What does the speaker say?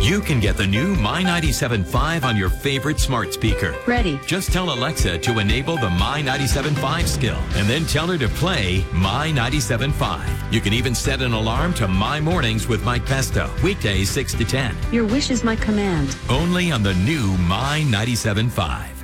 You can get the new My 97.5 on your favorite smart speaker. Ready. Just tell Alexa to enable the My 97.5 skill and then tell her to play My 97.5. You can even set an alarm to My Mornings with Mike Pesto, weekdays 6 to 10. Your wish is my command. Only on the new My 97.5.